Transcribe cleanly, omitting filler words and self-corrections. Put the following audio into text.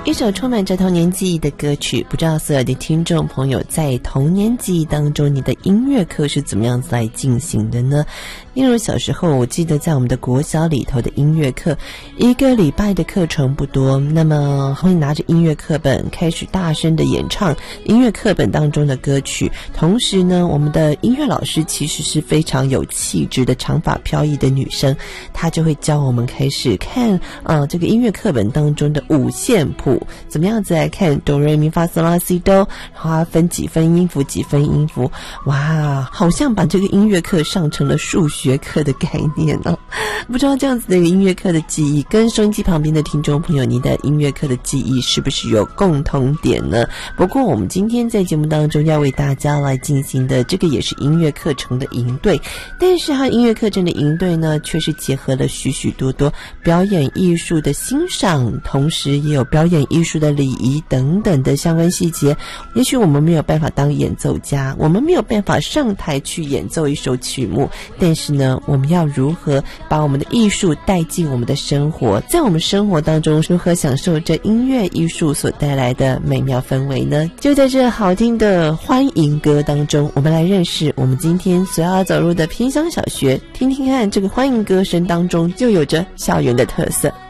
一首充满着童年记忆的歌曲，不知道所有的听众朋友在童年记忆当中，你的音乐课是怎么样子来进行的呢？例如小时候，我记得在我们的国小里头的音乐课，一个礼拜的课程不多，那么会拿着音乐课本开始大声的演唱音乐课本当中的歌曲。同时呢，我们的音乐老师其实是非常有气质的长发飘逸的女生，她就会教我们开始看这个音乐课本当中的五线谱，怎么样子来看哆来咪发嗦拉西哆，然后它分几分音符几分音符。哇，好像把这个音乐课上成了数学课的概念哦。不知道这样子的一个音乐课的记忆跟收音机旁边的听众朋友，你的音乐课的记忆是不是有共同点呢？不过我们今天在节目当中要为大家来进行的这个也是音乐课程的营队，但是它音乐课程的营队呢，却是结合了许许多多表演艺术的欣赏，同时也有表演艺术的礼仪等等的相关细节。也许我们没有办法当演奏家，我们没有办法上台去演奏一首曲目，但是呢，我们要如何把我们的艺术带进我们的生活，在我们生活当中如何享受这音乐艺术所带来的美妙氛围呢？就在这好听的欢迎歌当中，我们来认识我们今天所要走入的偏乡小学，听听看这个欢迎歌声当中就有着校园的特色。